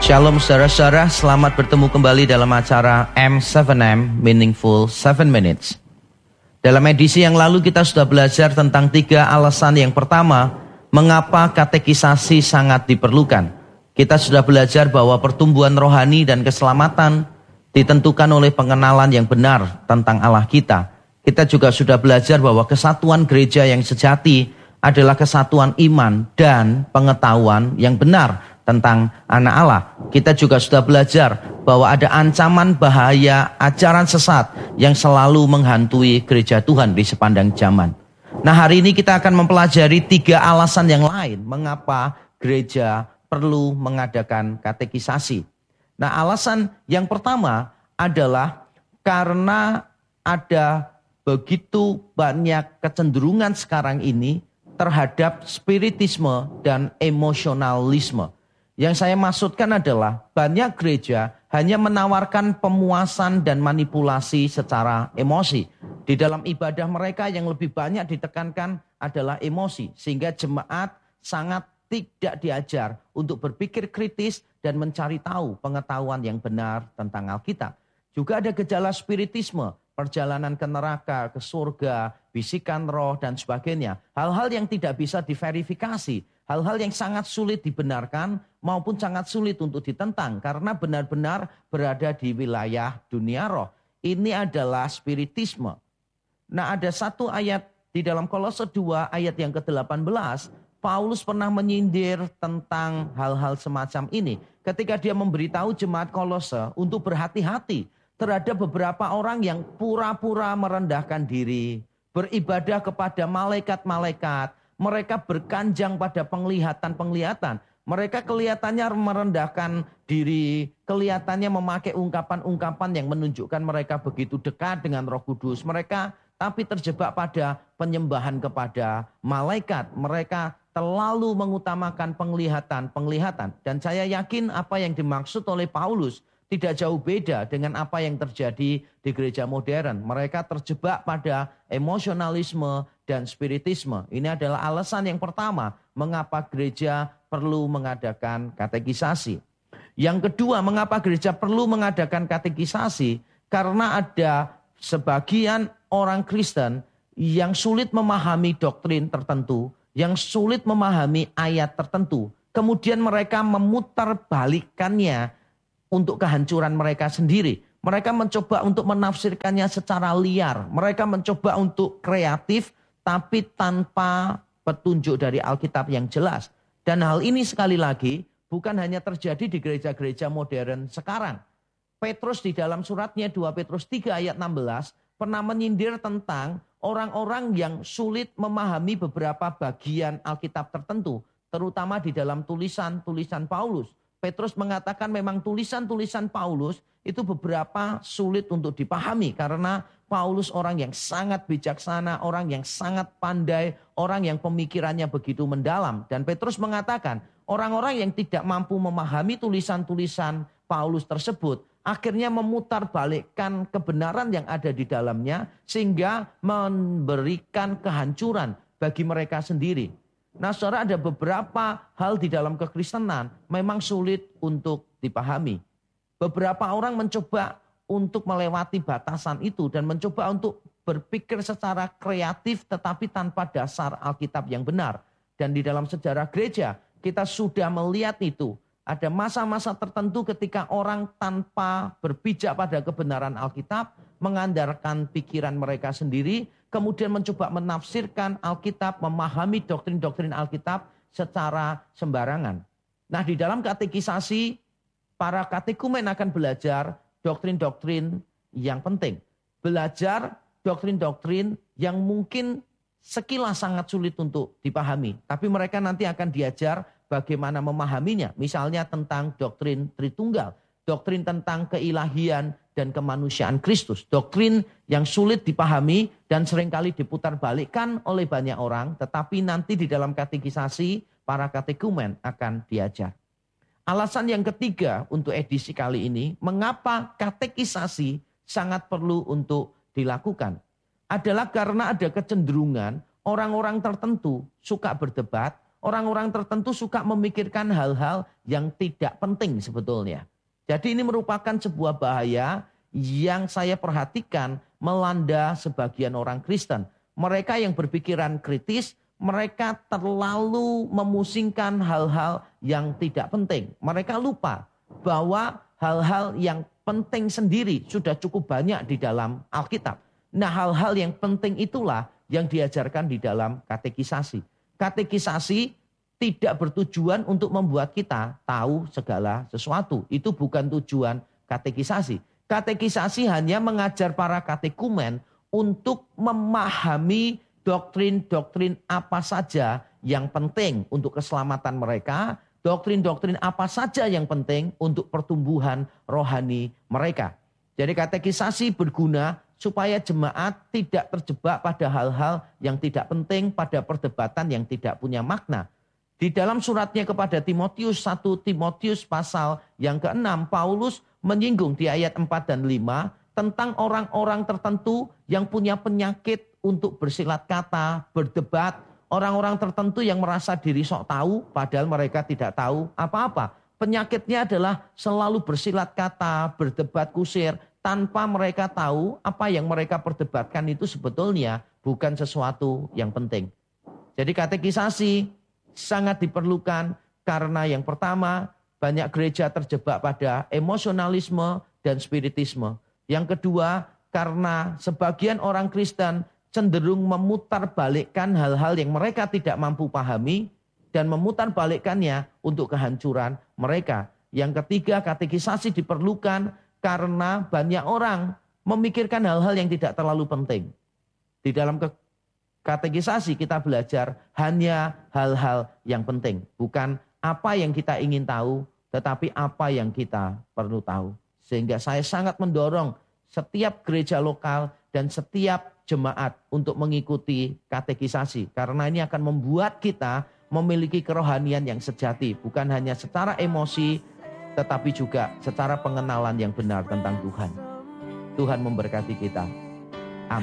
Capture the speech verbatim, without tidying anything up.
Shalom saudara-saudara, selamat bertemu kembali dalam acara M tujuh M Meaningful tujuh Minutes. Dalam edisi yang lalu kita sudah belajar tentang tiga alasan. Yang pertama, mengapa katekisasi sangat diperlukan. Kita sudah belajar bahwa pertumbuhan rohani dan keselamatan ditentukan oleh pengenalan yang benar tentang Allah kita. Kita juga sudah belajar bahwa kesatuan gereja yang sejati adalah kesatuan iman dan pengetahuan yang benar tentang anak Allah. Kita juga sudah belajar bahwa ada ancaman bahaya ajaran sesat yang selalu menghantui gereja Tuhan di sepanjang zaman. Nah, hari ini kita akan mempelajari tiga alasan yang lain mengapa gereja perlu mengadakan katekisasi. Nah, alasan yang pertama adalah karena ada begitu banyak kecenderungan sekarang ini terhadap spiritisme dan emosionalisme. Yang saya maksudkan adalah banyak gereja hanya menawarkan pemuasan dan manipulasi secara emosi. Di dalam ibadah mereka yang lebih banyak ditekankan adalah emosi. Sehingga jemaat sangat tidak diajar untuk berpikir kritis dan mencari tahu pengetahuan yang benar tentang Alkitab. Juga ada gejala spiritisme, perjalanan ke neraka, ke surga, bisikan roh dan sebagainya. Hal-hal yang tidak bisa diverifikasi. Hal-hal yang sangat sulit dibenarkan maupun sangat sulit untuk ditentang karena benar-benar berada di wilayah dunia roh. Ini adalah spiritisme. Nah, ada satu ayat di dalam Kolose dua ayat yang ke delapan belas, Paulus pernah menyindir tentang hal-hal semacam ini ketika dia memberitahu jemaat Kolose untuk berhati-hati terhadap beberapa orang yang pura-pura merendahkan diri, beribadah kepada malaikat-malaikat. Mereka berkanjang pada penglihatan-penglihatan. Mereka kelihatannya merendahkan diri. Kelihatannya memakai ungkapan-ungkapan yang menunjukkan mereka begitu dekat dengan Roh Kudus. Mereka tapi terjebak pada penyembahan kepada malaikat. Mereka terlalu mengutamakan penglihatan-penglihatan. Dan saya yakin apa yang dimaksud oleh Paulus tidak jauh beda dengan apa yang terjadi di gereja modern. Mereka terjebak pada emosionalisme dan spiritisme. Ini adalah alasan yang pertama mengapa gereja perlu mengadakan katekisasi. Yang kedua, mengapa gereja perlu mengadakan katekisasi? Karena ada sebagian orang Kristen yang sulit memahami doktrin tertentu, yang sulit memahami ayat tertentu. Kemudian mereka memutarbalikkannya untuk kehancuran mereka sendiri. Mereka mencoba untuk menafsirkannya secara liar. Mereka mencoba untuk kreatif tapi tanpa petunjuk dari Alkitab yang jelas. Dan hal ini sekali lagi bukan hanya terjadi di gereja-gereja modern sekarang. Petrus di dalam suratnya dua Petrus tiga ayat enam belas pernah menyindir tentang orang-orang yang sulit memahami beberapa bagian Alkitab tertentu. Terutama di dalam tulisan-tulisan Paulus. Petrus mengatakan memang tulisan-tulisan Paulus itu beberapa sulit untuk dipahami. Karena Paulus orang yang sangat bijaksana, orang yang sangat pandai, orang yang pemikirannya begitu mendalam. Dan Petrus mengatakan orang-orang yang tidak mampu memahami tulisan-tulisan Paulus tersebut akhirnya memutarbalikkan kebenaran yang ada di dalamnya sehingga memberikan kehancuran bagi mereka sendiri. Nah, saudara, ada beberapa hal di dalam kekristenan memang sulit untuk dipahami. Beberapa orang mencoba untuk melewati batasan itu dan mencoba untuk berpikir secara kreatif tetapi tanpa dasar Alkitab yang benar. Dan di dalam sejarah gereja kita sudah melihat itu. Ada masa-masa tertentu ketika orang tanpa berpijak pada kebenaran Alkitab, mengandalkan pikiran mereka sendiri, kemudian mencoba menafsirkan Alkitab, memahami doktrin-doktrin Alkitab secara sembarangan. Nah, di dalam katekisasi, para katekumen akan belajar doktrin-doktrin yang penting. Belajar doktrin-doktrin yang mungkin sekilas sangat sulit untuk dipahami. Tapi mereka nanti akan diajar bagaimana memahaminya. Misalnya tentang doktrin Tritunggal, doktrin tentang keilahian dan kemanusiaan Kristus. Doktrin yang sulit dipahami dan seringkali diputarbalikkan oleh banyak orang. Tetapi nanti di dalam katekisasi para katekumen akan diajar. Alasan yang ketiga untuk edisi kali ini, mengapa katekisasi sangat perlu untuk dilakukan. Adalah karena ada kecenderungan orang-orang tertentu suka berdebat, orang-orang tertentu suka memikirkan hal-hal yang tidak penting sebetulnya. Jadi ini merupakan sebuah bahaya yang saya perhatikan melanda sebagian orang Kristen. Mereka yang berpikiran kritis, mereka terlalu memusingkan hal-hal yang tidak penting. Mereka lupa bahwa hal-hal yang penting sendiri sudah cukup banyak di dalam Alkitab. Nah, hal-hal yang penting itulah yang diajarkan di dalam katekisasi. Katekisasi tidak bertujuan untuk membuat kita tahu segala sesuatu. Itu bukan tujuan katekisasi. Katekisasi hanya mengajar para katekumen untuk memahami doktrin-doktrin apa saja yang penting untuk keselamatan mereka, doktrin-doktrin apa saja yang penting untuk pertumbuhan rohani mereka. Jadi katekisasi berguna supaya jemaat tidak terjebak pada hal-hal yang tidak penting, pada perdebatan yang tidak punya makna. Di dalam suratnya kepada Timotius, satu Timotius pasal yang keenam, Paulus menyinggung di ayat empat dan lima tentang orang-orang tertentu yang punya penyakit untuk bersilat kata, berdebat. Orang-orang tertentu yang merasa diri sok tahu padahal mereka tidak tahu apa-apa. Penyakitnya adalah selalu bersilat kata, berdebat kusir tanpa mereka tahu apa yang mereka perdebatkan itu sebetulnya bukan sesuatu yang penting. Jadi katekisasi sangat diperlukan karena yang pertama, banyak gereja terjebak pada emosionalisme dan spiritisme. Yang kedua, karena sebagian orang Kristen cenderung memutarbalikkan hal-hal yang mereka tidak mampu pahami dan memutarbalikkannya untuk kehancuran mereka. Yang ketiga, katekisasi diperlukan karena banyak orang memikirkan hal-hal yang tidak terlalu penting. Di dalam ke katekisasi kita belajar hanya hal-hal yang penting. Bukan apa yang kita ingin tahu, tetapi apa yang kita perlu tahu. Sehingga saya sangat mendorong setiap gereja lokal dan setiap jemaat untuk mengikuti katekisasi. Karena ini akan membuat kita memiliki kerohanian yang sejati. Bukan hanya secara emosi, tetapi juga secara pengenalan yang benar tentang Tuhan. Tuhan memberkati kita.